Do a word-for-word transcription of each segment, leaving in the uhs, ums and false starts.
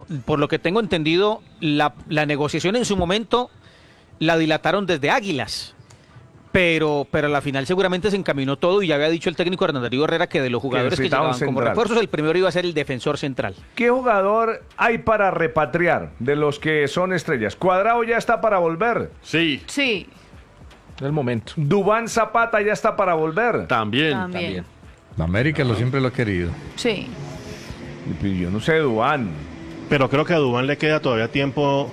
por lo que tengo entendido, la, la negociación en su momento la dilataron desde Águilas. Pero, pero a la final seguramente se encaminó todo y ya había dicho el técnico Hernán Darío Herrera que de los jugadores que, que llegaban como refuerzos, el primero iba a ser el defensor central. ¿Qué jugador hay para repatriar de los que son estrellas? ¿Cuadrado ya está para volver? Sí. Sí. Del momento. ¿Duván Zapata ya está para volver? También. También. También. La América lo siempre lo ha querido. Sí. Yo no sé, Duván. Pero creo que a Duván le queda todavía tiempo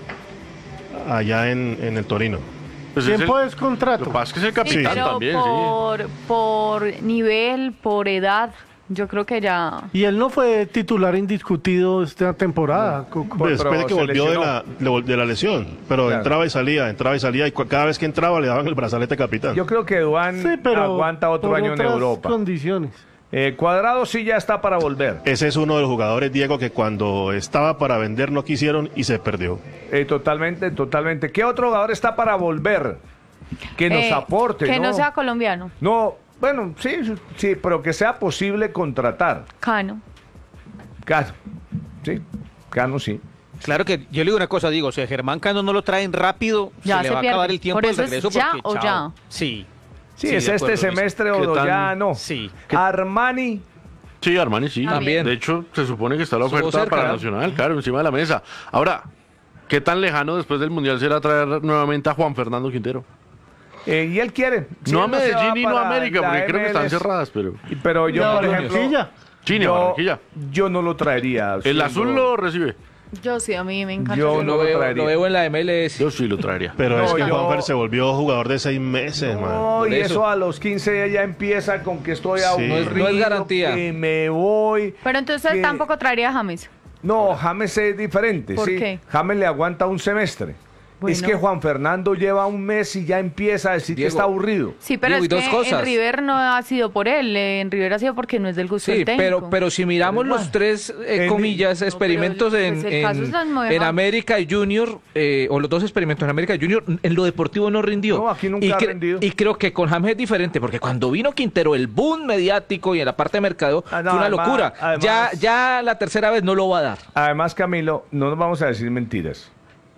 allá en, en el Torino. Pues es Tiempo el- es contrato. Lo que pasa es que es el Sí, capitán pero también, por, por nivel, por edad, yo creo que ya... Y él no fue titular indiscutido esta temporada. Co- co- Después pero de que se volvió de lesionó. la, de vol- de la lesión. Pero Claro. entraba y salía, entraba y salía. Y cu- cada vez que entraba le daban el brazalete capitán. Yo creo que Duván Sí, pero aguanta otro por año en otras Europa. condiciones. Eh, Cuadrado sí ya está para volver. Ese es uno de los jugadores, Diego, que cuando estaba para vender no quisieron y se perdió. Eh, totalmente, totalmente. ¿Qué otro jugador está para volver? Que nos Eh, aporte, Que ¿no? no sea colombiano. No, bueno, sí, sí, pero que sea posible contratar. Cano. Cano, sí, Cano sí. Claro que yo le digo una cosa, digo, si a Germán Cano no lo traen rápido, Ya se le se va pierde. a acabar el tiempo Por del eso es regreso. ya porque, o chao. ya. Sí. Sí, Sí, es de este acuerdo, semestre ¿Qué o tan- ya no. Sí. Armani, Sí, Armani sí. También. De hecho, se supone que está la Estuvo oferta cerca, para ¿no? Nacional, claro, encima de la mesa. Ahora, ¿qué tan lejano después del Mundial será traer nuevamente a Juan Fernando Quintero? eh, y él quiere. Si No a él se va Medellín y no a para América, la porque creo que están M L S. cerradas, pero... Y- Pero yo, No, por no, ejemplo, Barranquilla. Chile, yo, Barranquilla. yo no lo traería. El siendo- azul lo recibe. Yo sí, a mí me encanta. Yo ese no Lo lo veo, traería. lo veo en la M L S. Yo sí lo traería. Pero No, es que yo- Juanfer se volvió jugador de seis meses, man. No, y Por eso. eso. a los quince ya empieza con que estoy Sí. aburrido, No es- no es garantía. que me voy. Pero entonces que- tampoco traería a James. No, James es diferente, ¿Por sí. qué? James le aguanta un semestre. Bueno. Es que Juan Fernando lleva un mes y ya empieza a decir Diego, que está aburrido. Sí, pero Diego, y es dos que cosas. en River no ha sido por él. eh, En River ha sido porque no es del gusto Sí, del técnico. pero, pero si miramos los tres, eh, En- comillas, No, experimentos pero, en, pues, el caso en, es la nueva. en América y Junior, eh, o los dos experimentos en América y Junior, en lo deportivo no rindió. No, aquí nunca y, ha cre- rendido. y creo que con James es diferente, porque cuando vino Quintero, el boom mediático y en la parte de mercado, Ah, no, fue una además- locura. además- ya, ya la tercera vez no lo va a dar. Además, Camilo, no nos vamos a decir mentiras.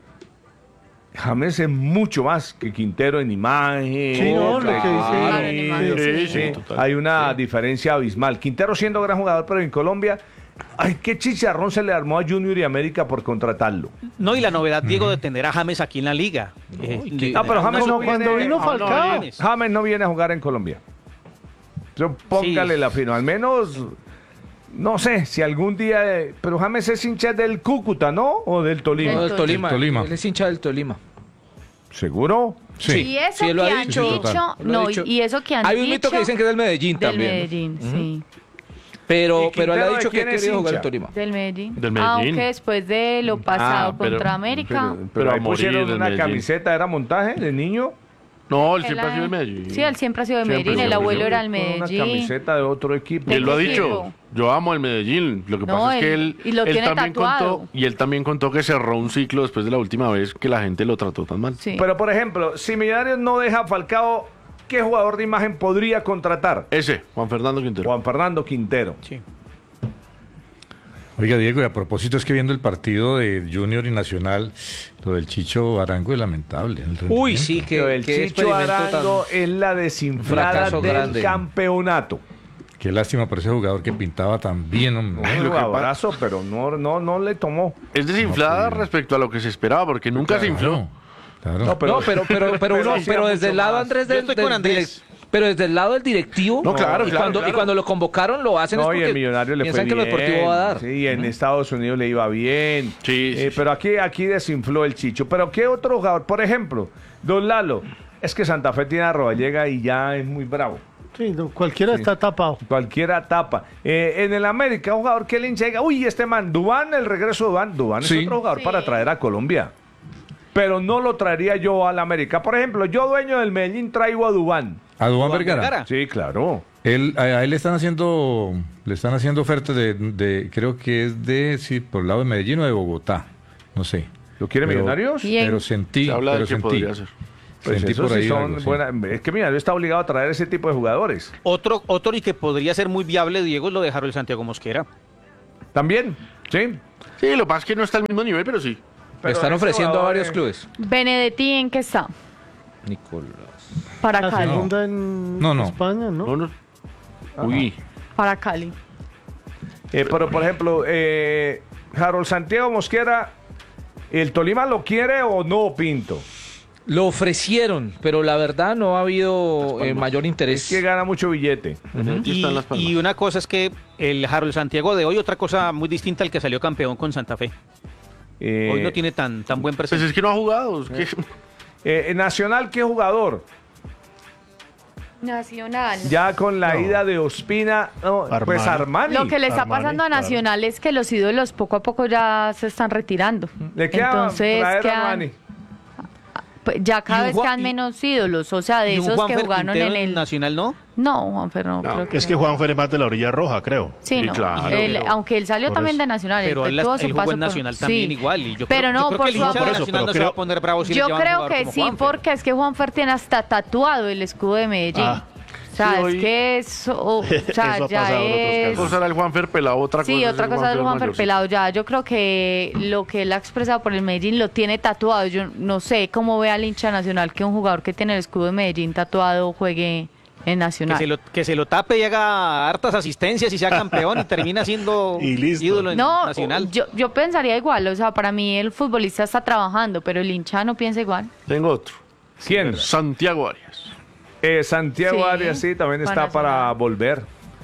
James es mucho más que Quintero en imagen. Sí, no, lo que dice- Claro, en imagen, Sí, sí. sí, total. Hay una Sí. diferencia abismal. Quintero siendo gran jugador, pero en Colombia, ay, qué chicharrón se le armó a Junior y América por contratarlo. No, y la novedad, Diego, de tener a James aquí en la liga. Eh, y le- que- Ah, pero James Como no cuando viene, vino no, Falcao. no viene. James no viene a jugar en Colombia. Yo, póngale Sí. la firma, al menos, no sé, si algún día, eh, pero James es hincha del Cúcuta, ¿no? O del Tolima. No, Del del Tolima. Tolima. Él es hincha del Tolima. ¿Seguro? Sí. Y eso Sí, él lo que ha han dicho. dicho, Total. Lo ha no, dicho. y eso que han Hay un dicho mito que dicen que es del Medellín del también. Medellín, sí. Pero, ¿Y pero él ha Quintero de dicho que quién es quiere jugar hincha? en Tolima. Del Medellín. Del Medellín. Aunque después de lo pasado Ah, pero- contra América. Pero, Pero a ahí morir pusieron del una Medellín. camiseta, ¿era montaje de niño? No, él él siempre ha ha- sido de Medellín. Sí, él siempre ha sido de Siempre, Medellín. El siempre, abuelo siempre. era el Con una Medellín. camiseta de otro equipo. Y él lo ha ¿De qué dicho, equipo? yo amo el Medellín. Lo que No, pasa es que él- él, y lo él tiene también tatuado. contó, y él también contó que cerró un ciclo después de la última vez que la gente lo trató tan mal. Sí. Pero, por ejemplo, si Millonarios no deja a Falcao, ¿qué jugador de imagen podría contratar? Ese, Juan Fernando Quintero. Juan Fernando Quintero. Sí. Oiga, Diego, y a propósito, es que viendo el partido de Junior y Nacional, lo del Chicho Arango es lamentable. el Uy, rendimiento. sí, que Pero el qué Chicho experimento Arango tan- es la desinflada fracaso del grande. campeonato. Qué lástima por ese jugador que pintaba tan bien, hombre. Un lo que abrazo, pero no, no, no le tomó. Es desinflada No, pues, respecto a lo que se esperaba, porque nunca se infló. Claro. No, pero- no, pero, pero, pero, uno, hacía pero desde mucho el lado, más. Andrés, Yo del, estoy del- con Andrés. direct- pero desde el lado del directivo, No, claro, y, claro, cuando, claro. y cuando lo convocaron lo hacen No, es y porque el Millonario le fue piensan que lo bien. deportivo va a dar. Sí, en Estados Unidos le iba bien. Sí, sí, Eh, sí. pero aquí, aquí desinfló el Chicho. Pero ¿qué otro jugador? Por ejemplo, Don Lalo. Es que Santa Fe tiene a Rodallega y ya es muy bravo. Sí, no, cualquiera Sí. está tapado. Cualquiera tapa. Eh, en el América, un jugador que el hincha diga, uy, este man, Duván, el regreso de Duván. Duván Sí. es otro jugador Sí. para traer a Colombia. Pero no lo traería yo al América. Por ejemplo, yo, dueño del Medellín, traigo a Duván. A Duván Duván Vergara. Vergara. Sí, claro. Él, a, a él le están haciendo, le están haciendo ofertas de, de, creo que es de, sí, por el lado de Medellín o de Bogotá, no sé. ¿Lo quiere Pero- Millonarios? Bien. Pero sentí, Se habla de pero que sentí, podría ser. Pues sentí esos por sí ahí son algo, sí. buena- Es que Millonarios está obligado a traer ese tipo de jugadores. Otro, otro y que podría ser muy viable, Diego, es lo de Harold Santiago Mosquera. También, ¿sí? Sí, lo que pasa es que no está al mismo nivel, pero sí. Pero Están ese ofreciendo a jugador, varios eh, clubes. Benedetti, ¿en qué está? Nicolás. Para La Cali. segunda en No, no. España, ¿no? No, no. Uy. Para Cali. Eh, pero, por ejemplo, eh, Harold Santiago Mosquera, ¿el Tolima lo quiere o no, Pinto? Lo ofrecieron, pero la verdad no ha habido eh, mayor interés. Es que gana mucho billete. Aquí Y, están las palmas. y una cosa es que el Harold Santiago de hoy, otra cosa muy distinta al que salió campeón con Santa Fe. Eh, Hoy no tiene tan, tan buen Pues presente. es que no ha jugado. Es que... eh, Nacional, ¿qué jugador? Nacional. Ya con la No. ida de Ospina, no, pues Armani. Armani. Lo que le está Armani, pasando a claro. Nacional es que los ídolos poco a poco ya se están retirando. Le queda Entonces traer a quedan- Armani. pues, ya Y cada un vez Juan- quedan y- menos ídolos, o sea, de ¿Y un esos que Juanfer jugaron Quintero en el Nacional no? No, Juanfer no, No, creo que Es que no. Juanfer es más de la orilla roja, creo. Sí, Sí, no. claro. Él- Pero- aunque él salió por también eso. de Nacional, Pero él él, tuvo él su jugó paso en por- Nacional sí. también igual. Y yo Pero creo, no, yo creo por que el su hincha de apoyo. Nacional Pero no se va a creo- poner bravo si le Yo llevan un creo jugador que como sí, Juanfer. porque es que Juanfer tiene hasta tatuado el escudo de Medellín. Ah. O sea, Sí, es hoy- que eso, o sea, Eso ha ya pasado en otros es... casos. Cosa era el Juanfer pelado, otra Sí, cosa otra el cosa es el Juanfer mayor, sí. Pelado ya. Yo creo que lo que él ha expresado por el Medellín lo tiene tatuado. Yo no sé cómo ve al hincha Nacional que un jugador que tiene el escudo de Medellín tatuado juegue en Que Nacional. se, lo, que se lo tape y haga hartas asistencias y sea campeón y termina siendo Y listo. ídolo en No, Nacional. yo, yo pensaría igual. O sea, para mí el futbolista está trabajando, pero el hincha no piensa igual. Tengo otro. ¿Quién? Santiago Arias. Eh, Santiago Sí, Arias sí, también para está para Nacional. volver.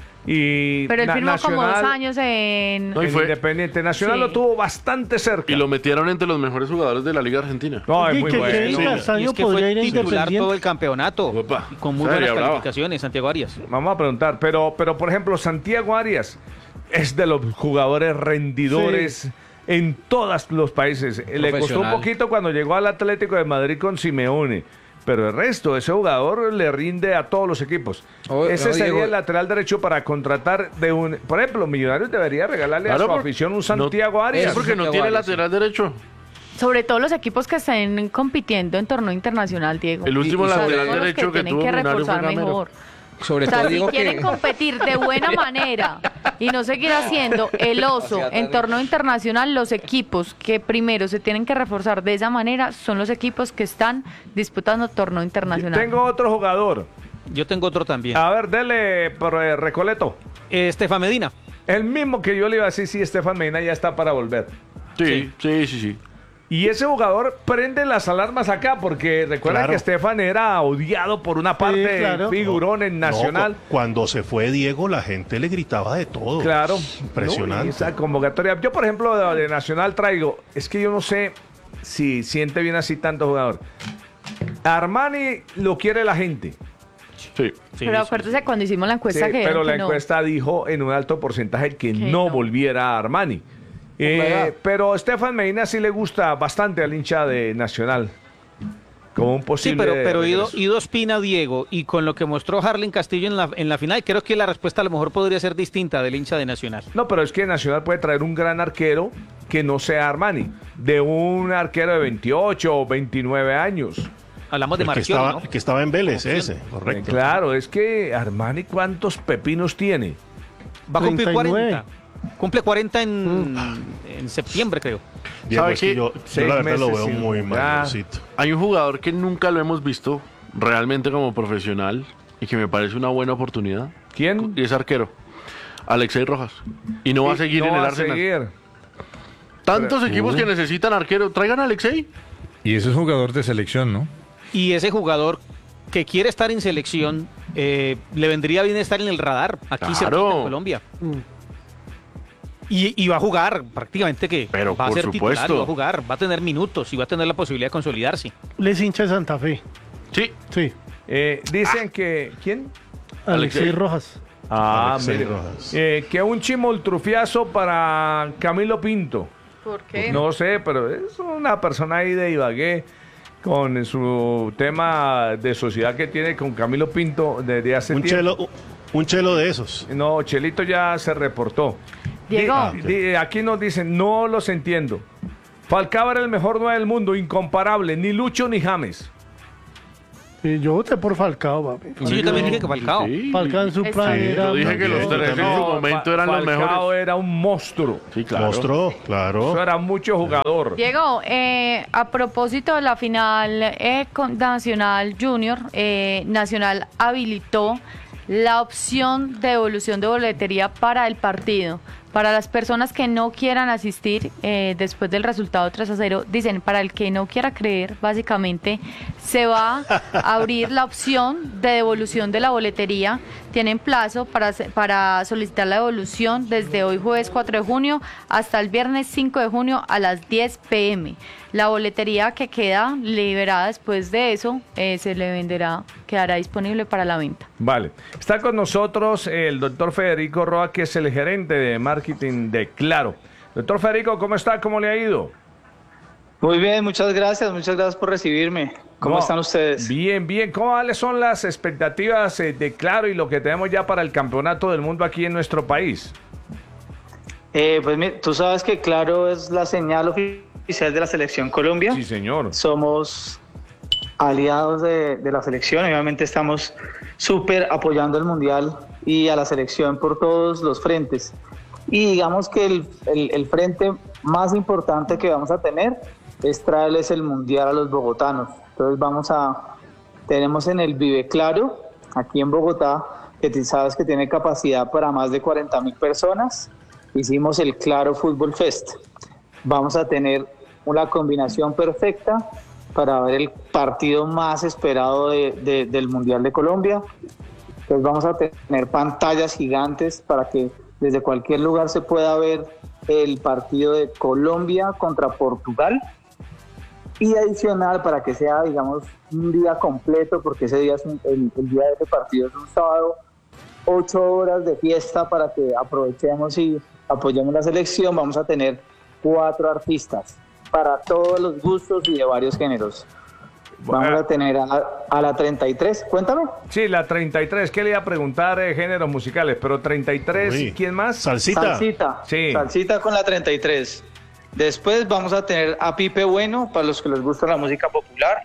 Y Pero él Na- firmó como dos Nacional, años en... No, y en fue- Independiente Nacional Sí. lo tuvo bastante cerca. Y lo metieron entre los mejores jugadores de la Liga Argentina. No, es Y muy que- que bueno. Kevin Sí. Castaño Y es que podría fue ir a titular Independiente. todo el campeonato. Opa, Y con muy sería buenas brava. calificaciones, Santiago Arias. Vamos a preguntar, pero, pero por ejemplo, Santiago Arias es de los jugadores rendidores en todos los países. Le costó un Profesional. poquito cuando llegó al Atlético de Madrid con Simeone, pero el resto, ese jugador le rinde a todos los equipos. Oh, ese no, sería Diego. el lateral derecho para contratar de un... Por ejemplo, Millonarios debería regalarle a Claro, su por- afición un no- Santiago Es Arias. porque no Santiago tiene Arias, lateral derecho. Sobre todo los equipos que estén compitiendo en torneo internacional, Diego. El último Y- y sobre lateral todo los derecho que tienen tuvo que Millonarios fue reforzar Gamero. mejor. Sobre O sea, todo si digo quieren que competir de buena manera y no seguir haciendo el oso en torneo internacional, los equipos que primero se tienen que reforzar de esa manera son los equipos que están disputando torneo internacional. Tengo otro jugador. Yo tengo otro también. A ver, dele, por, eh, Recoleto. Eh, Estefan Medina. El mismo que yo le iba a decir, sí, Estefan Medina ya está para volver. Sí, sí, sí, sí. Y ese jugador prende las alarmas acá, porque recuerda Claro. que Estefan era odiado por una parte, claro. figurón en Nacional. No, cu- cuando se fue Diego, la gente le gritaba de todo. Claro. Impresionante. No, y esa convocatoria. Yo, por ejemplo, de, de Nacional traigo, es que yo no sé si siente bien así tanto jugador. Armani lo quiere la gente. Sí. Sí, Pero sí, acuérdese cuando hicimos la encuesta Sí, que pero dijeron la que no. encuesta dijo en un alto porcentaje que, Que no, no. volviera a Armani. Eh, pero Estefan Medina sí le gusta bastante al hincha de Nacional. Como un Sí, posible. pero, pero Ido, regreso. Ido Espina, Diego, y con lo que mostró Harlen Castillo en la, en la final, creo que la respuesta a lo mejor podría ser distinta del hincha de Nacional. No, pero es que Nacional puede traer un gran arquero que no sea Armani. De un arquero de veintiocho o veintinueve años. Hablamos de El que, Marchioni, estaba, ¿no? el que estaba en Vélez, Opción. ese, correcto. Claro, es que Armani, ¿cuántos pepinos tiene? Va a cumplir treinta y nueve. cuarenta. Cumple cuarenta en, en septiembre, creo. Diego, ¿Sabe es que qué? yo, yo Seis la verdad lo meses veo sin muy jugar. mayorcito. Hay un jugador que nunca lo hemos visto realmente como profesional y que me parece una buena oportunidad. ¿Quién? Y es arquero. Alexei Rojas. Y no va a Y seguir no en el va a Arsenal. seguir. Tantos Pero- equipos que necesitan arquero. Traigan a Alexei. Y ese es jugador de selección, ¿no? Y ese jugador que quiere estar en selección, eh, le vendría bien estar en el radar, aquí Claro. cerquita en Colombia. Mm. Y, y va a jugar prácticamente que Pero va a por ser titular, supuesto. y va a jugar, va a tener minutos y va a tener la posibilidad de consolidarse. Él es hincha de Santa Fe. Sí. Sí. Eh, dicen que. ¿Quién? Alexei Alexei. Rojas. Ah, Alexei mire. Rojas. Eh, que un chimoltrufiazo para Camilo Pinto. ¿Por qué? No sé, pero es una persona ahí de Ibagué con su tema de sociedad que tiene con Camilo Pinto desde hace Un tiempo. chelo, un chelo de esos. No, Chelito ya se reportó. Diego. Di- di- aquí nos dicen, no los entiendo. Falcao era el mejor nueve del mundo, incomparable, ni Lucho ni James. Sí, yo voté por Falcao, papi. Sí, yo también dije que Falcao. Sí. Falcao en su Sí, plan era... Yo dije que los tres en su momento eran los Falcao mejores. era un monstruo. Sí, claro. Mostró, claro. Eso era mucho jugador. Diego, eh, a propósito de la final eh, con Nacional Junior, eh, Nacional habilitó la opción de devolución de boletería para el partido. Para las personas que no quieran asistir eh, después del resultado tres a cero, dicen, para el que no quiera creer, básicamente, se va a abrir la opción de devolución de la boletería. Tienen plazo para, para solicitar la devolución desde hoy jueves cuatro de junio hasta el viernes cinco de junio a las diez pe eme. La boletería que queda liberada después de eso eh, se le venderá, quedará disponible para la venta. Vale. Está con nosotros el doctor Federico Roa, que es el gerente de marketing de Claro. Doctor Federico, ¿cómo está? ¿Cómo le ha ido? Muy bien, muchas gracias, muchas gracias por recibirme. ¿Cómo No, están ustedes? Bien, bien. ¿Cuáles son las expectativas eh, de Claro y lo que tenemos ya para el campeonato del mundo aquí en nuestro país? Eh, pues mira, tú sabes que Claro es la señal oficial de la Selección Colombia. Sí, señor. Somos aliados de, de la selección, obviamente estamos súper apoyando el Mundial y a la selección por todos los frentes. Y digamos que el, el, el frente más importante que vamos a tener es traerles el Mundial a los bogotanos. Entonces vamos a, tenemos en el Vive Claro, aquí en Bogotá, que tú sabes que tiene capacidad para más de cuarenta mil personas, hicimos el Claro Fútbol Fest. Vamos a tener una combinación perfecta para ver el partido más esperado de, de, del Mundial de Colombia. Entonces vamos a tener pantallas gigantes para que desde cualquier lugar se pueda ver el partido de Colombia contra Portugal. Y adicional, para que sea, digamos, un día completo, porque ese día es un, el, el día de ese partido es un sábado, ocho horas de fiesta para que aprovechemos y apoyemos la selección. Vamos a tener cuatro artistas para todos los gustos y de varios géneros. Vamos a tener a la, a la treinta y tres, cuéntame. Sí, la treinta y tres, ¿qué le iba a preguntar? Eh, géneros musicales, pero treinta y tres, Uy. ¿quién más? Salsita. Salsita, Sí. Salsita con la treinta y tres. Después vamos a tener a Pipe Bueno, para los que les gusta la música popular.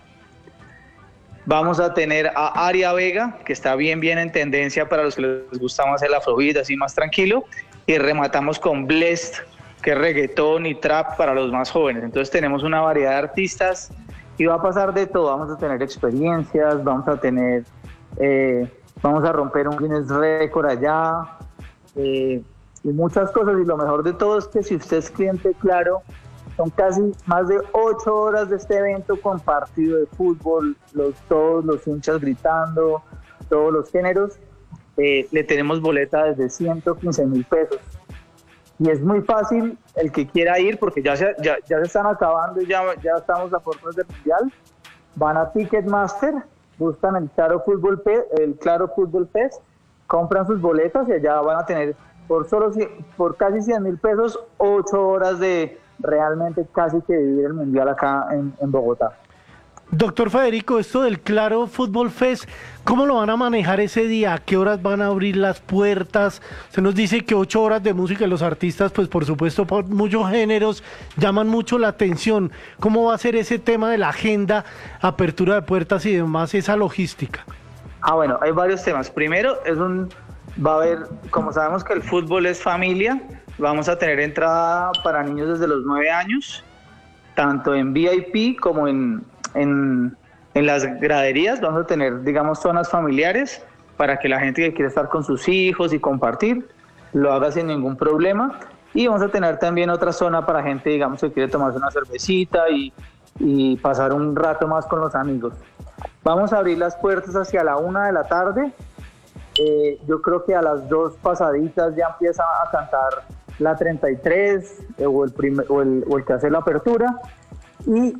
Vamos a tener a Aria Vega, que está bien, bien en tendencia para los que les gusta más el afrobeat, así más tranquilo. Y rematamos con Blessed, que es reggaetón y trap para los más jóvenes. Entonces tenemos una variedad de artistas y va a pasar de todo. Vamos a tener experiencias, vamos a tener, eh, vamos a romper un Guinness Record allá, eh, y muchas cosas. Y lo mejor de todo es que si usted es cliente Claro, son casi más de ocho horas de este evento con partido de fútbol, los, todos los hinchas gritando, todos los géneros. Eh, le tenemos boleta desde ciento quince mil pesos. Y es muy fácil el que quiera ir, porque ya se, ya, ya se están acabando y ya, ya estamos a puertas del Mundial. Van a Ticketmaster, buscan el Claro Fútbol Fest, el Claro Fútbol Fest, compran sus boletas y allá van a tener por solo por casi cien mil pesos, ocho horas de realmente casi que vivir el Mundial acá en, en Bogotá. Doctor Federico, esto del Claro Fútbol Fest, ¿cómo lo van a manejar ese día? ¿A qué horas van a abrir las puertas? Se nos dice que ocho horas de música y los artistas, pues por supuesto, por muchos géneros, llaman mucho la atención. ¿Cómo va a ser ese tema de la agenda, apertura de puertas y demás, esa logística? Ah, bueno, hay varios temas. Primero, es un, va a haber, como sabemos que el fútbol es familia, vamos a tener entrada para niños desde los nueve años, tanto en V I P como en... En, en las graderías vamos a tener, digamos, zonas familiares para que la gente que quiere estar con sus hijos y compartir lo haga sin ningún problema. Y vamos a tener también otra zona para gente, digamos, que quiere tomarse una cervecita y, y pasar un rato más con los amigos. Vamos a abrir las puertas hacia la una de la tarde. Eh, yo creo que a las dos pasaditas ya empieza a cantar la treinta y tres eh, o, el primer, o, el, o el que hace la apertura. Y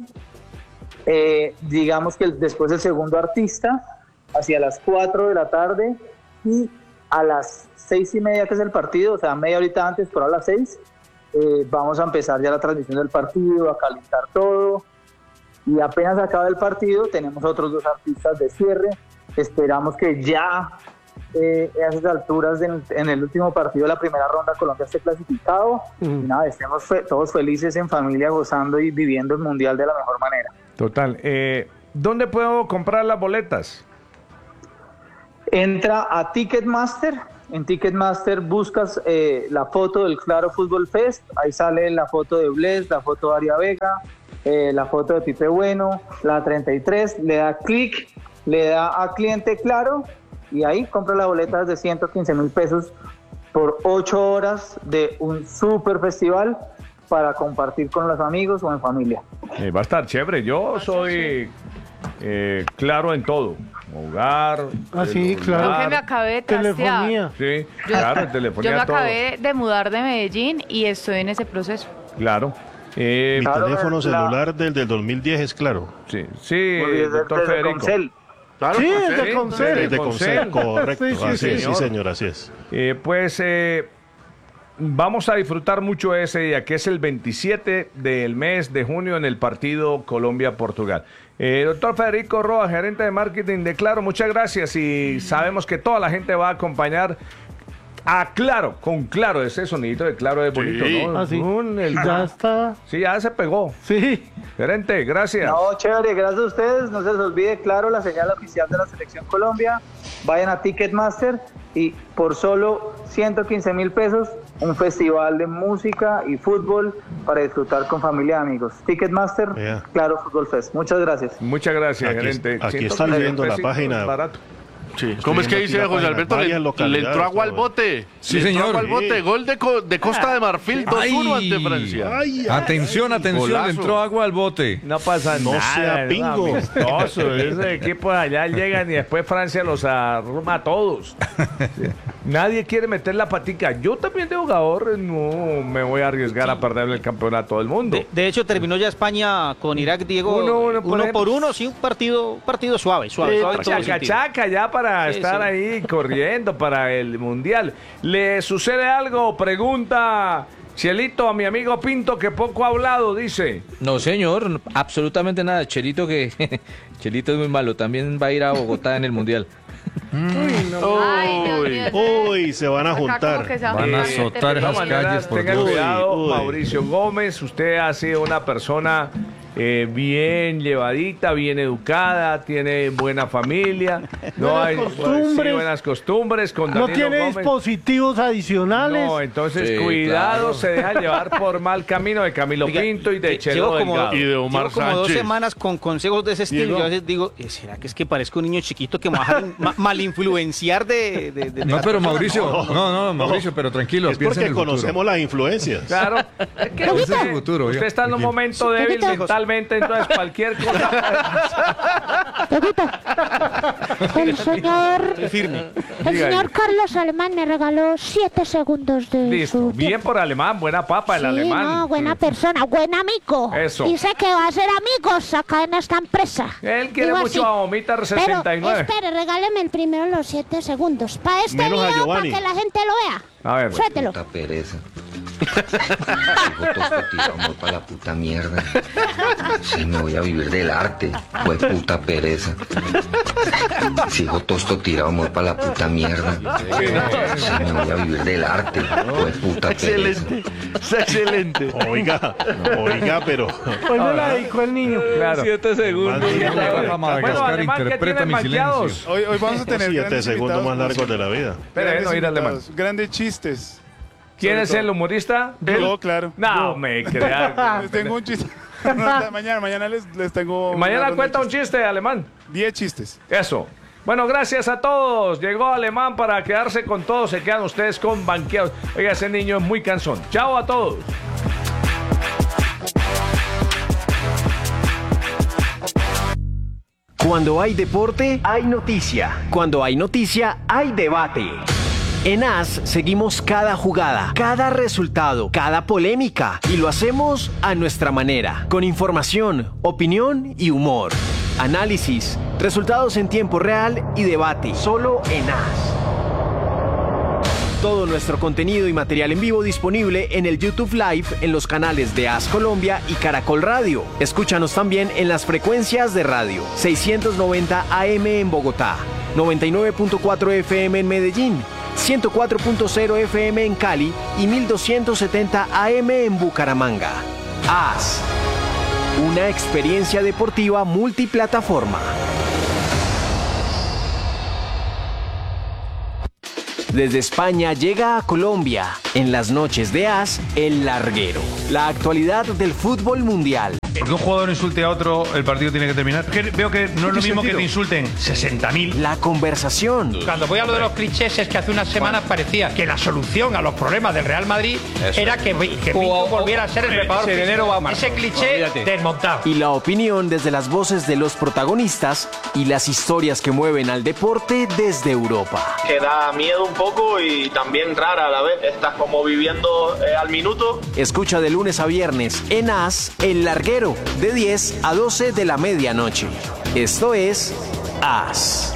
Eh, digamos que el, después el segundo artista hacia las cuatro de la tarde y a las seis y media, que es el partido, o sea, media horita antes, por a las seis, eh, vamos a empezar ya la transmisión del partido, a calentar todo, y apenas acaba el partido tenemos otros dos artistas de cierre. Esperamos que ya eh, a esas alturas en, en el último partido de la primera ronda Colombia esté clasificado, mm. y nada, estemos fe- todos felices en familia, gozando y viviendo el Mundial de la mejor manera. Total. Eh, ¿dónde puedo comprar las boletas? Entra a Ticketmaster. En Ticketmaster buscas eh, la foto del Claro Fútbol Fest. Ahí sale la foto de Bless, la foto de Aria Vega, eh, la foto de Pipe Bueno, la treinta y tres. Le da clic, le da a cliente Claro y ahí compra las boletas de ciento quince mil pesos por ocho horas de un super festival para compartir con los amigos o en familia. Eh, va a estar chévere. Yo soy eh, claro en todo. Hogar. Ah, sí, celular. claro. Yo que me acabé de trastear. Telefonía. Sí, Yo, claro, yo telefonía me todo. acabé de mudar de Medellín y estoy en ese proceso. Claro. Eh, Mi Claro, teléfono la- celular del, del dos mil diez es Claro. sí, sí, Desde- doctor desde Federico. Concel. Claro, Sí, pues, es de sí. Concel. Desde Concel. Concel, correcto. Sí, sí, así es, señor. sí, señor, así es. Eh, pues eh, vamos a disfrutar mucho ese día, que es el veintisiete del mes de junio en el partido Colombia-Portugal. Eh, doctor Federico Roa, gerente de marketing de Claro, muchas gracias y sabemos que toda la gente va a acompañar a Claro, con Claro, ese sonidito de Claro es bonito, Sí. ¿no? Ah, sí. Un- el- Ya está. sí, ya se pegó. Sí. Gerente, gracias. No, chévere, gracias a ustedes. No se les olvide, Claro, la señal oficial de la Selección Colombia. Vayan a Ticketmaster y por solo ciento quince mil pesos, un festival de música y fútbol para disfrutar con familia y amigos. Ticketmaster, Vea. Claro Fútbol Fest. Muchas gracias. Muchas gracias, Aquí- gerente. aquí ciento está quince leyendo la pesitos, página. barato. Sí. ¿Cómo es que viendo dice aquí la José página, Alberto? Le, varias le localidades, entró agua al todo. bote. Sí, Le entró señor. agua al bote. Sí. Gol de, Co- de Costa de Marfil, dos uno Ay. ante Francia. Atención, atención, Golazo. le entró agua al bote. No pasa No nada. sea es pingo. amistoso. Esos equipos allá llegan y después Francia los arruma a todos. Sí. Nadie quiere meter la patica. Yo también de jugador no me voy a arriesgar a perderle el campeonato a todo el mundo. De, de hecho, terminó ya España con Irak, Diego. Uno, uno, por uno ejemplo. por uno, sí, un partido, partido suave, suave, Sí, suave en todo chaca, sentido. chaca, ya para Sí, estar sí. ahí corriendo para el Mundial. ¿Le sucede algo? Pregunta Cielito a mi amigo Pinto, que poco ha hablado, dice. No, señor, absolutamente nada. Chelito que Chelito es muy malo, también va a ir a Bogotá en el Mundial. Ay, Dios Uy. mío. Uy, se van a Acá como juntar. que se va Van a juntar azotar terrible. De esas todas maneras, calles, por tenga Dios. cuidado, Uy, uy. Mauricio Gómez. Usted ha sido una persona eh, bien llevadita, bien educada, tiene buena familia, no Buenas hay costumbres. sí, buenas costumbres. Con No Danilo tiene Gómez. dispositivos adicionales. No, entonces Sí, cuidado, claro. se deja llevar por mal camino de Camilo Oiga, Pinto y de lle- Chelo llevo como, Delgado. Y de Omar llevo como dos Sánchez. semanas con consejos de ese estilo. Diego. Yo a veces digo, eh, ¿será que es que parezco un niño chiquito que me va a dejar ma- malinfluenciar de, de, de- de No, las pero personas? Mauricio, No, no, no, Mauricio, pero tranquilo, Es piensa en porque el futuro. conocemos las influencias. Claro, es que Piensa en usted, el futuro, usted oiga. está en un momento débil mentalmente, entonces cualquier cosa. El señor, firme. el Diga, señor Carlos Alemán me regaló siete segundos de Listo, su bien tiempo. por alemán, buena papa el Sí, alemán. no, buena persona, buen amigo. Eso. Y sé que va a ser amigos acá en esta empresa. Él quiere Digo mucho así. a Omitar sesenta y nueve. Pero, espere, regáleme el primero los siete segundos. Para este Menos a video, para Giovanni. que la gente lo vea. A ver. Suéltelo. Puta pereza. Hijo tosto tirado, amor para la puta mierda. Si me voy a vivir del arte, pues puta pereza. Si hijo tosto tirado, amor para la puta mierda. Si me voy a vivir del arte, pues puta pereza. Excelente. Es excelente. Oiga, oiga, pero. ¿Cuál me la dedicó el niño? Claro. Siete segundos. Rafa Bueno, Madagascar alemán, ¿qué interpreta tienen mi manqueados? silencio. Hoy, hoy vamos a tener Siete grandes segundos invitados, más largos de la vida. Pero grandes no ir alemán. invitados, grandes chistes. ¿Quién Sobre es todo. el humorista? Yo, claro. No, me crea. Les tengo un chiste. No, mañana, mañana les, les tengo. una Mañana ronda cuenta de un chistes. chiste alemán. Diez chistes. Eso. Bueno, gracias a todos. Llegó Alemán para quedarse con todos. Se quedan ustedes con banqueados. Oiga, ese niño es muy cansón. Chao a todos. Cuando hay deporte, hay noticia. Cuando hay noticia, hay debate. En A S seguimos cada jugada, cada resultado, cada polémica y lo hacemos a nuestra manera, con información, opinión y humor. Análisis, resultados en tiempo real y debate, solo en A S. Todo nuestro contenido y material en vivo disponible en el YouTube Live en los canales de A S Colombia y Caracol Radio. Escúchanos también en las frecuencias de radio seiscientos noventa A M en Bogotá, noventa y nueve punto cuatro F M en Medellín, ciento cuatro punto cero F M en Cali y mil doscientos setenta A M en Bucaramanga. A S, una experiencia deportiva multiplataforma. Desde España llega a Colombia, en las noches de As, El Larguero. La actualidad del fútbol mundial. Porque un jugador insulte a otro, el partido tiene que terminar. Que veo que no es lo mismo que te insulten sesenta mil. La conversación. Cuando voy a lo de los clichés es que hace unas semanas parecía que la solución a los problemas del Real Madrid Eso. era que, que Pinto volviera a ser el preparador ese físico. dinero va a Ese cliché Olvídate. desmontado. Y la opinión desde las voces de los protagonistas y las historias que mueven al deporte desde Europa. Que da miedo un poco y también rara a la vez. Estás como viviendo eh, al minuto. Escucha de lunes a viernes en As, El Larguero, de diez a doce de la medianoche. Esto es As.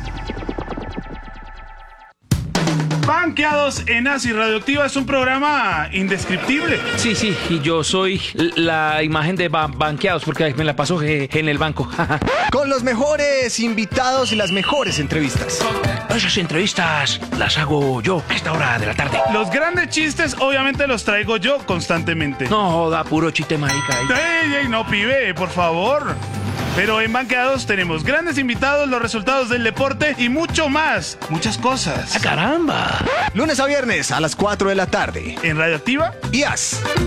Banqueados en As y Radioactiva es un programa indescriptible. Sí, sí, y yo soy la imagen de ba- banqueados porque me la paso je- en el banco. Con los mejores invitados y las mejores entrevistas. Esas entrevistas las hago yo a esta hora de la tarde. Los grandes chistes obviamente los traigo yo constantemente. No joda, puro chiste marica. Ey, ey, no pibe, por favor. Pero en Banqueados tenemos grandes invitados, los resultados del deporte y mucho más. Muchas cosas. ¡Caramba! Lunes a viernes a las cuatro de la tarde. En Radioactiva y As.